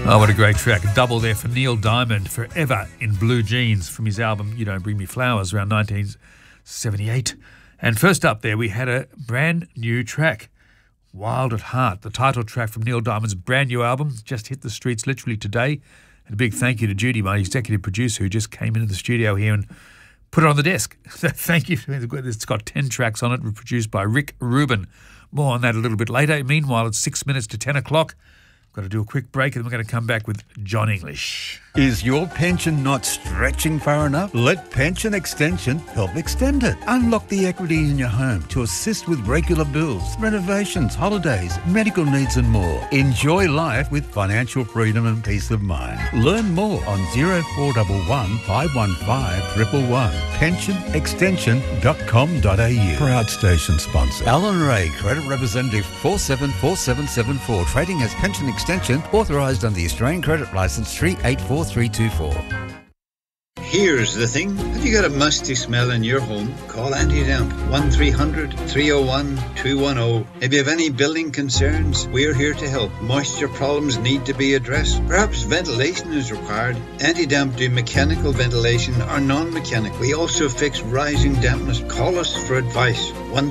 Oh, what a great track. A double there for Neil Diamond, Forever in Blue Jeans, from his album You Don't Bring Me Flowers, around 1978. And first up there, we had a brand new track, Wild at Heart, the title track from Neil Diamond's brand new album, just hit the streets literally today. And a big thank you to Judy, my executive producer, who just came into the studio here and put it on the desk. So thank you. It's got 10 tracks on it, produced by Rick Rubin. More on that a little bit later. Meanwhile, it's 6 minutes to 10 o'clock. Got to do a quick break and then we're going to come back with John English. Is your pension not stretching far enough? Let Pension Extension help extend it. Unlock the equity in your home to assist with regular bills, renovations, holidays, medical needs and more. Enjoy life with financial freedom and peace of mind. Learn more on 0411 515 111. pensionextension.com.au. Proud station sponsor. Alan Ray, Credit Representative 474774. Trading as Pension Extension, authorised under the Australian Credit Licence 384324. Here's the thing. Have you got a musty smell in your home? Call Anti-Damp 1300-301-210. If you have any building concerns, we're here to help. Moisture problems need to be addressed. Perhaps ventilation is required. Anti-Damp do mechanical ventilation or non-mechanical. We also fix rising dampness. Call us for advice.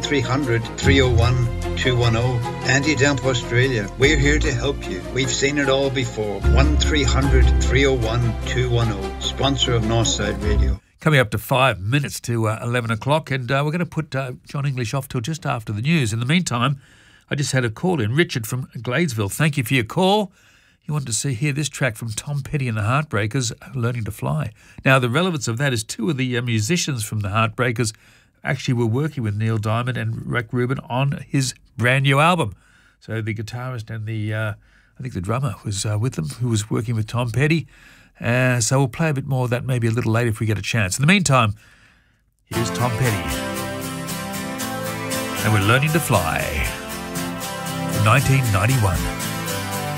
1300-301-210. Anti-Damp Australia. We're here to help you. We've seen it all before. 1300-301-210. Sponsor of Northside Radio. Coming up to 5 minutes to 11 o'clock, and we're going to put John English off till just after the news. In the meantime, I just had a call in. Richard from Gladesville, thank you for your call. You wanted to hear this track from Tom Petty and the Heartbreakers, Learning to Fly. Now, the relevance of that is two of the musicians from the Heartbreakers actually were working with Neil Diamond and Rick Rubin on his brand new album. So the guitarist and I think the drummer was with them, who was working with Tom Petty. So we'll play a bit more of that maybe a little later if we get a chance. In the meantime, here's Tom Petty. And we're Learning to Fly from 1991.